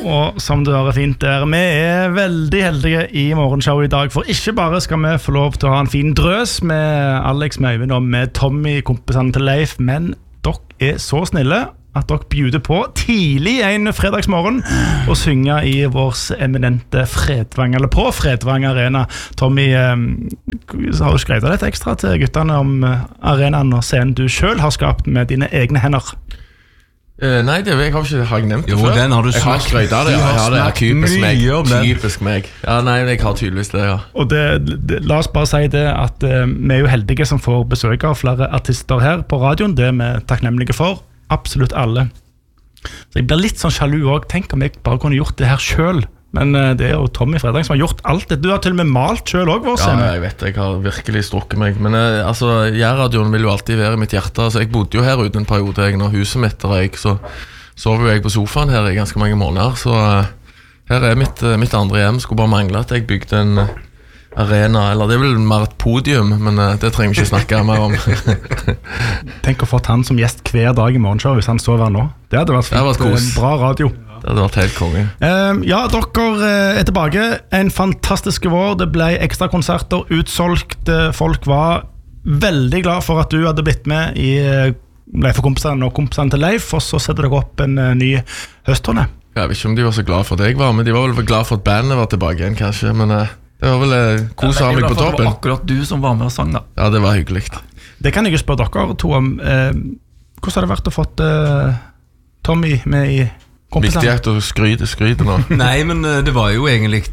Og som du hører fint der, vi veldig heldige I morgenshow I dag, for ikke bare skal vi få lov til å ha en fin drøs med Alex, med Øyvind og med Tommy, kompisene til Leif, men dere så snille at dere bjuder på tidlig en fredagsmorgen og synge I vår eminente Fredvang, eller på Fredvang Arena. Tommy, har du skrevet litt ekstra til guttene om arenaen og scenen du selv har skapt med dine egne hender? Nei, det har jeg nevnt det jo, før. Den har du jeg har skrøyt av det, ja. Det typisk meg. Ja, nei, jeg har tydeligvis det, ja. Og la oss bare si det at vi jo heldige som får besøk av flere artister her på radioen. Det vi takknemlige for, absolutt alle. Så jeg blir litt sånn sjalu også. Tenk om jeg bare kunne gjort det her selv. Men det jo Tommy Fredrik som har gjort alt det. Du har til og med malt selv også, vår scene. Ja, jeg vet, jeg har virkelig strukket meg. Men altså, Jærradioen vil jo alltid være I mitt hjerte. Altså, jeg bodde jo her ute en periode. Når huset mitt røyk, så sov jo jeg på sofaen her I ganske mange måneder. Så her mitt andre hjem. Skulle bare mangle at jeg bygde en arena. Eller det vel mer et podium, men det trenger vi ikke snakke mer om. Tenk å få han som gjest hver dag I morgenshow hvis han sover her nå. Det hadde vært fint. Bra radio. Det hadde vært helt konge. Ja, dere tilbake. En fantastisk vår. Det ble ekstra konserter, utsolgt. Folk var veldig glad for at du hadde blitt med I Leif-kompisene og kompisene til Leif, og så setter dere opp en ny høstturné. Jeg vet ikke om de var så glad for at jeg var, men de var vel glad for at bandet var tilbake igjen, kanskje. Men det var vel kos av meg på toppen. Det var akkurat du som var med og sang da. Ja, det var hyggelig. Det kan jeg jo spørre dere to om. Hvordan har det vært å få Tommy med I kompisene? Viktig at du skryter nå. Nei, men det var jo egentlig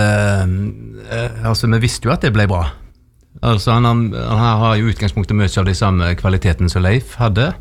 altså, vi visste jo at det ble bra. Altså, han har jo utgangspunktet mye av de samme kvaliteten som Leif hadde.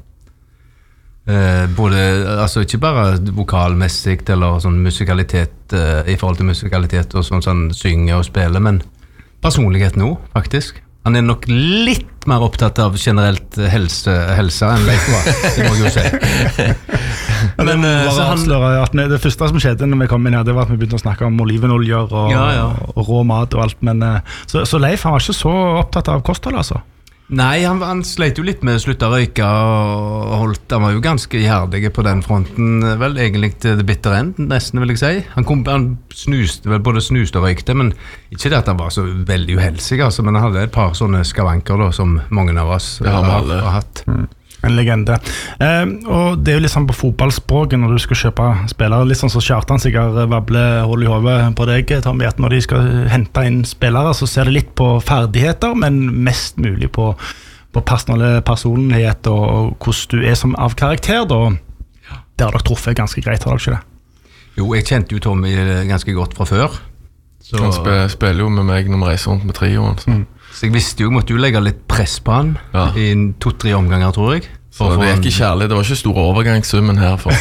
Både, altså ikke bare vokalmessig eller sånn musikalitet I forhold til musikalitet og sånn synge og spille, men personlighet nå, faktisk. Han nok litt mer opptatt av generelt helse enn Leif var, det må jeg jo si. Men så avslører at det første som skjedde når vi kom inn her, det var at vi begynte å snakke om olivenoljer og rå mat og alt, men så Leif han var ikke så opptatt av kosthold, altså? Nei, han sleit jo litt med å slutte å røyke og han var jo ganske iherdig på den fronten, vel egentlig til det bitter end, nesten vil jeg si. Han snuste vel, både snuste og røykte, men ikke det at han var så veldig uhelsig, altså, men han hadde et par sånne skavanker da, som mange av oss har hatt. En legende. Og det jo litt sånn på fotballspråket når du skal kjøpe spillere, litt sånn så Kjartan sikkert vabler hold I hodet på deg, Tommy, at når de skal hente inn spillere, så ser det litt på ferdigheter, men mest mulig på personlighet og hvordan du som av karakter, da. Det har dere truffet ganske greit, har dere ikke det? Jo, jeg kjente jo Tommy ganske godt fra før. Så han spiller jo med meg når vi reiser rundt med trioen. Så jeg visste jo, måtte jo legge litt press på han I 2-3 omganger, tror jeg. Så det gikk I kjærlighet, det var ikke store overgangssummen her for å få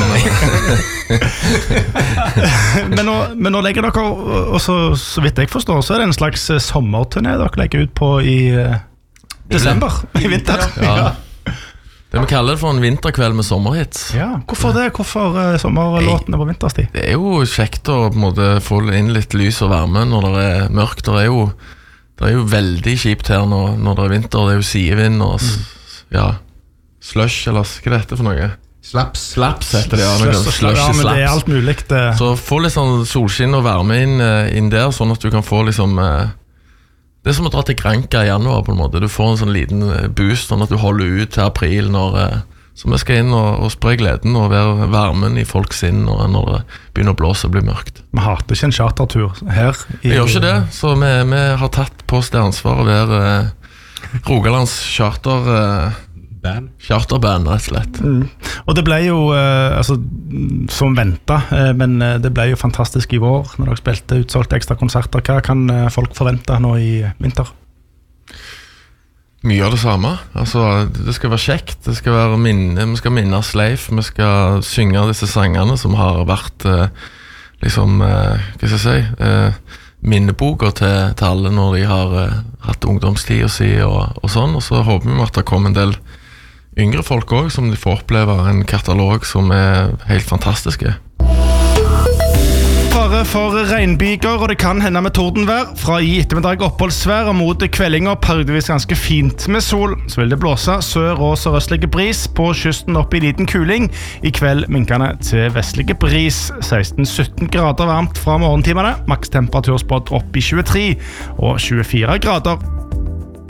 meg over. Men nå legger dere, og så vidt jeg forstår, så det en slags sommerturné dere legger ut på I desember, I vinter. Ja. Det vi kaller det for en vinterkveld med sommerhits. Ja, hvorfor det? Hvorfor sommerlåtene på vinterstid? Det jo kjekt å på en måte få inn litt lys og varme når det mørkt. Det jo veldig kjipt her når det vinter. Det jo sidevind og slush, eller hva det heter for noe? Slaps heter det, slush, men det alt mulig. Så få litt sånn solskinn og varme inn der, sånn at du kan få liksom... Det som å dra til Granca I januar på en måte. Du får en sånn liten boost, sånn at du holder ut til april så vi skal inn og spre gleden og være varmen I folks sinn når det begynner å blåse og bli mørkt. Vi hater ikke en chartertur her. Vi gjør ikke det, så vi har tatt på oss det ansvar å være Rogalands charterband, rett og slett. Og det ble jo som ventet, men det ble jo fantastisk I vår når dere spilte utsolgte ekstra konserter. Hva kan folk forvente nå I vinter? Mye av det samme. Altså, det skal være kjekt, det skal være vi skal minnes Leif, vi skal synge disse sangene som har vært liksom, hva skal jeg si, minneboker til alle når de har hatt ungdomstid å si og sånn, og så håper vi at det kommer en del yngre folk også, som de får oppleve en katalog som helt fantastiske. Fare for regnbyger, og det kan hende med tordenvær. Fra i ettermiddag oppholdsvær og mot kveldinger periodevis ganske fint med sol. Så vil det blåse sør- og sørøstlige bris på kysten opp i liten kuling. I kveld minkende til vestlige bris. 16-17 grader varmt fra morgentimene. Maks temperaturspådd opp i 23 og 24 grader.